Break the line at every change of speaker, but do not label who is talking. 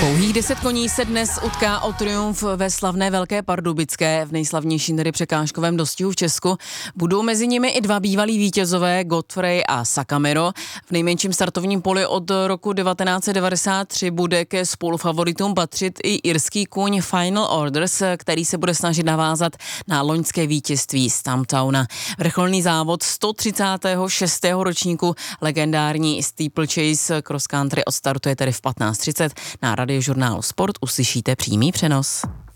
Pouhých 10 koní se dnes utká o triumf ve slavné Velké Pardubické, v nejslavnějším tedy překážkovém dostihu v Česku. Budou mezi nimi i dva bývalí vítězové, Godfrey a Sakamiro. V nejmenším startovním poli od roku 1993 bude ke spolufavoritům patřit i irský kůň Final Orders, který se bude snažit navázat na loňské vítězství Stumptowna. Vrcholný závod 136. ročníku legendární Steeplechase Cross Country odstartuje tedy v 15:30. Na Radiožurnálu Sport uslyšíte přímý přenos.